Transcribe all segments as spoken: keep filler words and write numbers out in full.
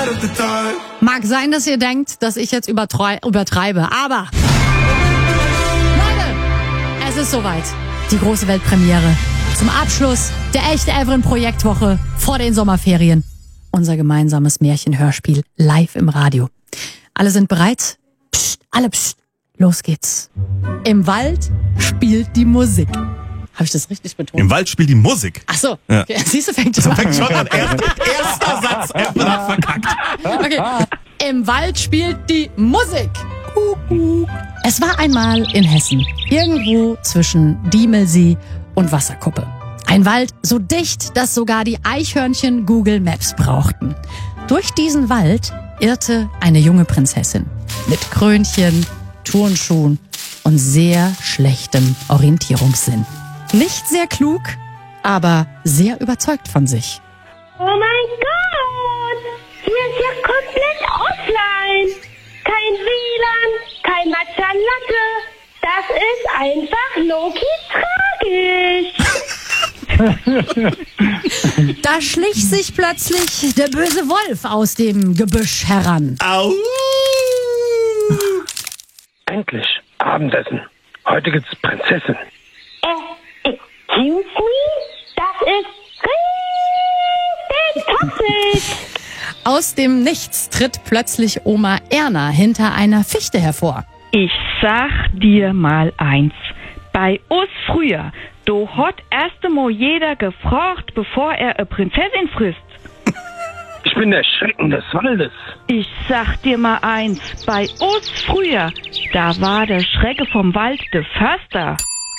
Mag sein, dass ihr denkt, dass ich jetzt übertrei- übertreibe, aber Leute, es ist soweit. Die große Weltpremiere. Zum Abschluss der echte Everin-Projektwoche vor den Sommerferien. Unser gemeinsames Märchenhörspiel live im Radio. Alle sind bereit? Psst, alle psst. Los geht's. Im Wald spielt die Musik. Habe ich das richtig betont? Im Wald spielt die Musik. Ach so. Ja. Okay. Siehst du, fängt schon an. Fängt schon an. Erster, erster Satz. Er hat verkackt. Okay. Im Wald spielt die Musik. Es war einmal in Hessen. Irgendwo zwischen Diemelsee und Wasserkuppe. Ein Wald so dicht, dass sogar die Eichhörnchen Google Maps brauchten. Durch diesen Wald irrte eine junge Prinzessin. Mit Krönchen, Turnschuhen und sehr schlechtem Orientierungssinn. Nicht sehr klug, aber sehr überzeugt von sich. Oh mein Gott! Hier ist ja komplett offline. Kein W L A N, kein Matcha Latte. Das ist einfach low-key tragisch. Da schlich sich plötzlich der böse Wolf aus dem Gebüsch heran. Au! Endlich, Abendessen. Heute gibt's Prinzessin. Äh, excuse me? Das ist richtig toxisch. Aus dem Nichts tritt plötzlich Oma Erna hinter einer Fichte hervor. Ich sag dir mal eins. Bei uns früher, do hat erst einmal jeder gefragt, bevor er eine Prinzessin frisst. Ich bin der Schrecken des Waldes. Ich sag dir mal eins. Bei uns früher, da war der Schrecke vom Wald der Förster.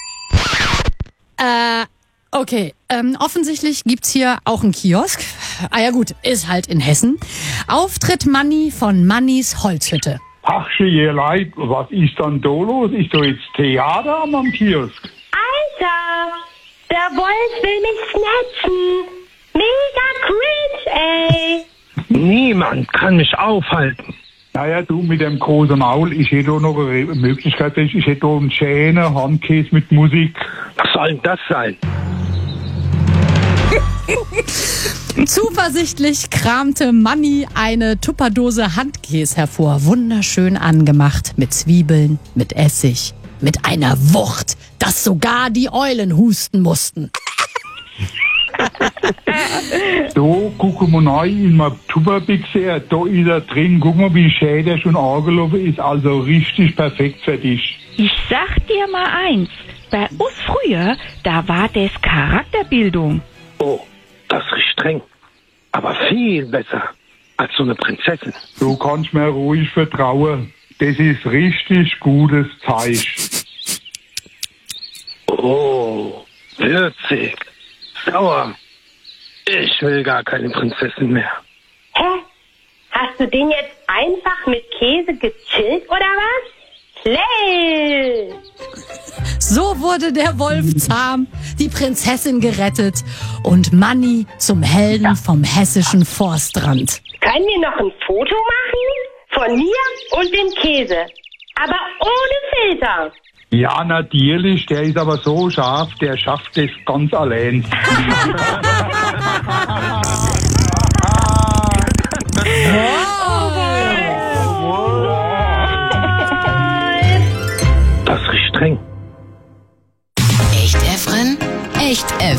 Äh, okay. Ähm, offensichtlich gibt's hier auch einen Kiosk. Ah ja gut, ist halt in Hessen. Auftritt Manni von Mannis Holzhütte. Ach, ihr Leid, was ist dann da los? Ist da jetzt Theater am Kiosk? Alter, der Wolf will mich snatchen. Mega cringe, ey. Niemand kann mich aufhalten. Naja, du mit dem großen Maul, ich hätte auch noch eine Möglichkeit, ich hätte auch einen schönen Handkäse mit Musik. Was soll denn das sein? Zuversichtlich kramte Manni eine Tupperdose Handkäse hervor. Wunderschön angemacht mit Zwiebeln, mit Essig, mit einer Wucht, dass sogar die Eulen husten mussten. Da gucken wir rein in mein Tupperbixer, da ist er drin, guck mal, wie schön der schon angelaufen ist, also richtig perfekt für dich. Ich sag dir mal eins. Bei uns früher, da war das Charakterbildung. Oh, das riecht streng. Aber viel besser als so eine Prinzessin. Du kannst mir ruhig vertrauen. Das ist richtig gutes Zeug. Oh, würzig, sauer. Ich will gar keine Prinzessin mehr. Hä? Hast du den jetzt einfach mit Käse gechillt, oder was? Play! So wurde der Wolf zahm, die Prinzessin gerettet und Manni zum Helden vom hessischen Forstrand. Können wir noch ein Foto machen? Von mir und dem Käse. Aber ohne Filter. Ja, natürlich, der ist aber so scharf, der schafft das ganz allein.